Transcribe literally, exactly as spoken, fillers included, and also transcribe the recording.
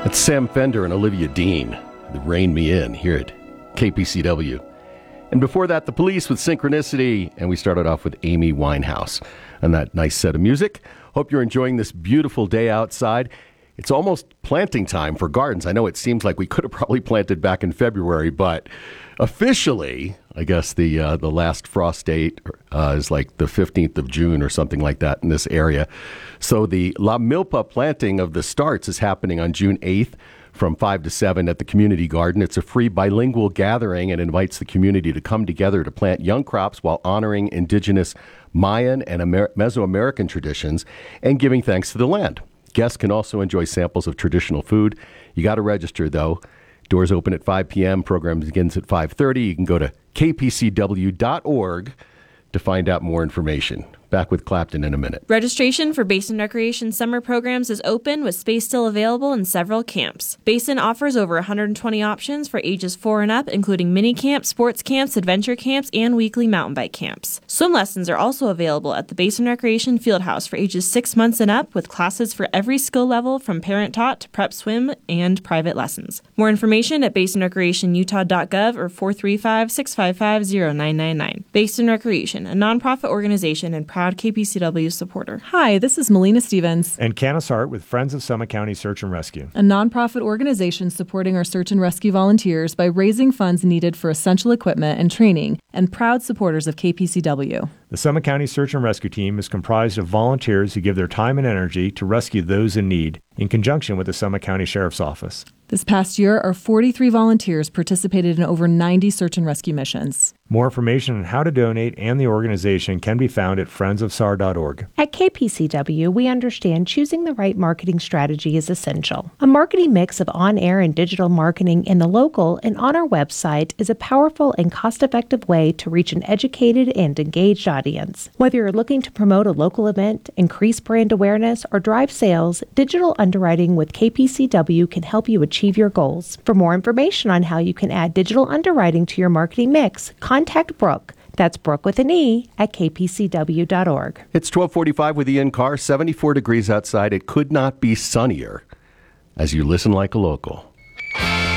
That's Sam Fender and Olivia Dean, the Rain Me In, here at K P C W. And before that, The Police with Synchronicity, and we started off with Amy Winehouse and that nice set of music. Hope you're enjoying this beautiful day outside. It's almost planting time for gardens. I know it seems like we could have probably planted back in February, but officially, I guess the uh, the last frost date uh, is like the fifteenth of June or something like that in this area. So the La Milpa planting of the starts is happening on June eighth from five to seven at the community garden. It's a free bilingual gathering and invites the community to come together to plant young crops while honoring indigenous Mayan and Amer- Mesoamerican traditions and giving thanks to the land. Guests can also enjoy samples of traditional food. You got to register, though. Doors open at five p.m. Program begins at five thirty. You can go to k p c w dot org to find out more information. Back with Clapton in a minute. Registration for Basin Recreation summer programs is open with space still available in several camps. Basin offers over one hundred twenty options for ages four and up, including mini camps, sports camps, adventure camps, and weekly mountain bike camps. Swim lessons are also available at the Basin Recreation Fieldhouse for ages six months and up, with classes for every skill level from parent taught to prep swim and private lessons. More information at basin recreation utah dot gov or four three five, six five five, zero nine nine nine. Basin Recreation, a nonprofit organization and proud K P C W supporter. Hi, this is Melina Stevens. And Canis Hart with Friends of Summit County Search and Rescue, a nonprofit organization supporting our search and rescue volunteers by raising funds needed for essential equipment and training, and proud supporters of K P C W. The Summit County Search and Rescue Team is comprised of volunteers who give their time and energy to rescue those in need, in conjunction with the Summit County Sheriff's Office. This past year, our forty-three volunteers participated in over ninety search and rescue missions. More information on how to donate and the organization can be found at friends of s a r dot org. At K P C W, we understand choosing the right marketing strategy is essential. A marketing mix of on-air and digital marketing in the local and on our website is a powerful and cost-effective way to reach an educated and engaged audience. Whether you're looking to promote a local event, increase brand awareness, or drive sales, digital underwriting with K P C W can help you achieve your goals. For more information on how you can add digital underwriting to your marketing mix, contact Brooke. That's Brooke with an E at k p c w dot org. It's twelve forty-five with Ian Carr, seventy-four degrees outside. It could not be sunnier as you listen like a local.